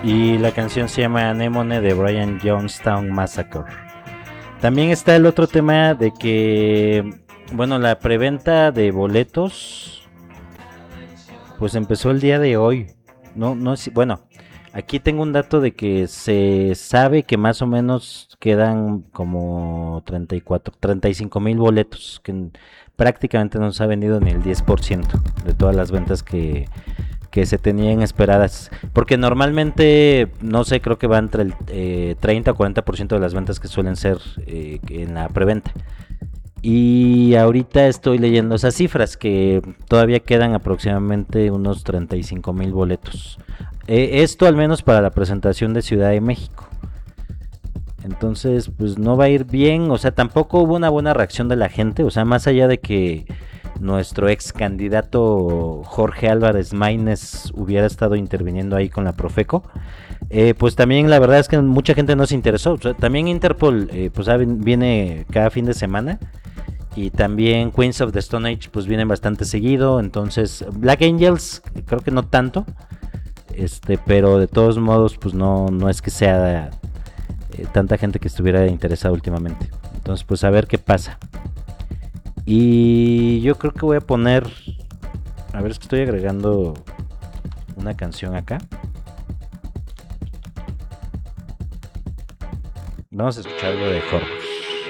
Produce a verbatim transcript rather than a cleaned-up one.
y la canción se llama Anemone de Brian Jonestown Massacre. También está el otro tema de que, bueno, la preventa de boletos pues empezó el día de hoy. No, no, bueno, aquí tengo un dato de que se sabe que más o menos quedan como treinta y cuatro, treinta y cinco mil boletos, que prácticamente no se ha vendido ni el diez por ciento de todas las ventas que, que se tenían esperadas. Porque normalmente, no sé, creo que va entre el eh, treinta o cuarenta por ciento de las ventas que suelen ser eh, en la preventa. Y ahorita estoy leyendo esas cifras, que todavía quedan aproximadamente unos treinta y cinco mil boletos. Eh, esto al menos para la presentación de Ciudad de México. Entonces, pues no va a ir bien. O sea, tampoco hubo una buena reacción de la gente. O sea, más allá de que nuestro ex candidato Jorge Álvarez Maínez hubiera estado interviniendo ahí con la Profeco, eh, pues también la verdad es que mucha gente no se interesó. O sea, también Interpol eh, pues viene cada fin de semana, y también Queens of the Stone Age pues vienen bastante seguido. Entonces Black Angels creo que no tanto, este, pero de todos modos pues no, no es que sea eh, tanta gente que estuviera interesada últimamente. Entonces pues a ver qué pasa. Y yo creo que voy a poner, a ver, es que estoy agregando una canción acá. Vamos a escuchar algo de Horrors.